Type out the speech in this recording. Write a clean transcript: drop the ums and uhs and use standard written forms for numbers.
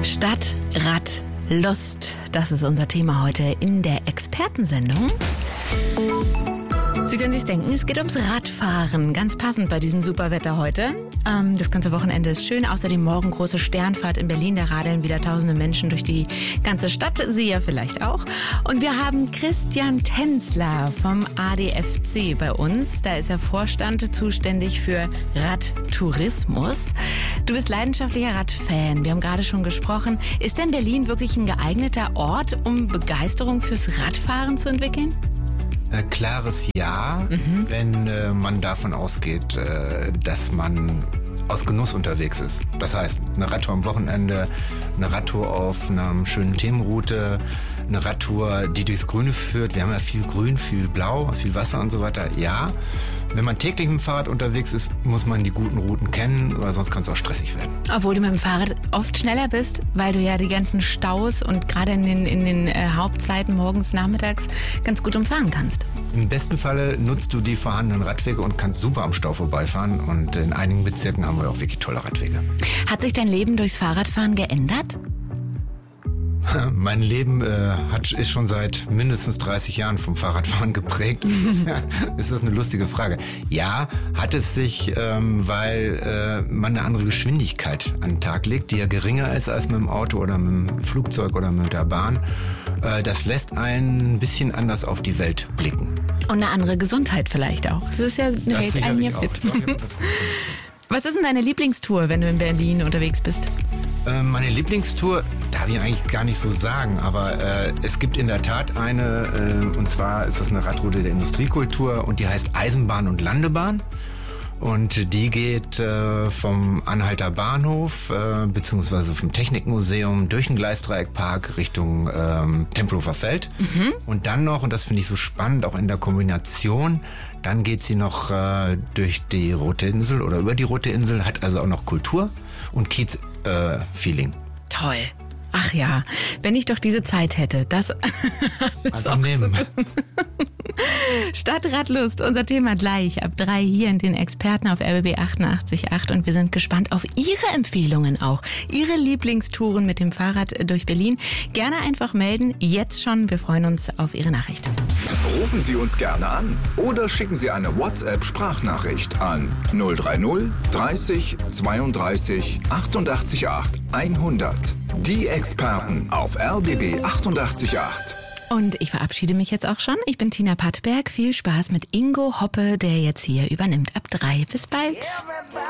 Stadt, Rad, Lust. Das ist unser Thema heute in der Expertensendung. Sie können sich denken, es geht ums Radfahren. Ganz passend bei diesem super Wetter heute. Das ganze Wochenende ist schön. Außerdem morgen große Sternfahrt in Berlin. Da radeln wieder tausende Menschen durch die ganze Stadt. Sie ja vielleicht auch. Und wir haben Christian Tänzler vom ADFC bei uns. Da ist er Vorstand, zuständig für Radtourismus. Du bist leidenschaftlicher Radfan. Wir haben gerade schon gesprochen. Ist denn Berlin wirklich ein geeigneter Ort, um Begeisterung fürs Radfahren zu entwickeln? Klares Ja, wenn man davon ausgeht, dass man aus Genuss unterwegs ist. Das heißt, eine Radtour am Wochenende, eine Radtour auf einer schönen Themenroute, eine Radtour, die durchs Grüne führt. Wir haben ja viel Grün, viel Blau, viel Wasser und so weiter. Ja, wenn man täglich mit dem Fahrrad unterwegs ist, muss man die guten Routen kennen, weil sonst kann es auch stressig werden. Obwohl du mit dem Fahrrad oft schneller bist, weil du ja die ganzen Staus und gerade in den Hauptzeiten morgens, nachmittags ganz gut umfahren kannst. Im besten Falle nutzt du die vorhandenen Radwege und kannst super am Stau vorbeifahren. Und in einigen Bezirken haben wir auch wirklich tolle Radwege. Hat sich dein Leben durchs Fahrradfahren geändert? Mein Leben ist schon seit mindestens 30 Jahren vom Fahrradfahren geprägt. Ist das eine lustige Frage? Ja, hat es sich, weil man eine andere Geschwindigkeit an den Tag legt, die ja geringer ist als mit dem Auto oder mit dem Flugzeug oder mit der Bahn. Das lässt einen ein bisschen anders auf die Welt blicken. Und eine andere Gesundheit vielleicht auch. Es ist ja eine Welt einen hier fit. Was ist denn deine Lieblingstour, wenn du in Berlin unterwegs bist? Meine Lieblingstour darf ich eigentlich gar nicht so sagen, aber es gibt in der Tat eine, und zwar ist das eine Radroute der Industriekultur und die heißt Eisenbahn und Landebahn. Und die geht vom Anhalter Bahnhof beziehungsweise vom Technikmuseum durch den Gleisdreieckpark Richtung Tempelhofer Feld. Und dann noch, und das finde ich so spannend, auch in der Kombination, dann geht sie noch durch die Rote Insel oder über die Rote Insel, hat also auch noch Kultur und Kiez-Feeling. Toll. Ach ja, wenn ich doch diese Zeit hätte, das alles also auch nehmen. So. Stadtradlust, unser Thema gleich ab 3 hier in den Experten auf RBB 88.8 und wir sind gespannt auf Ihre Empfehlungen auch. Ihre Lieblingstouren mit dem Fahrrad durch Berlin. Gerne einfach melden, jetzt schon. Wir freuen uns auf Ihre Nachricht. Rufen Sie uns gerne an oder schicken Sie eine WhatsApp-Sprachnachricht an 030 30 32 88 8 100. Die Experten auf RBB 88.8. Und ich verabschiede mich jetzt auch schon. Ich bin Tina Pattberg. Viel Spaß mit Ingo Hoppe, der jetzt hier übernimmt ab 3. Bis bald.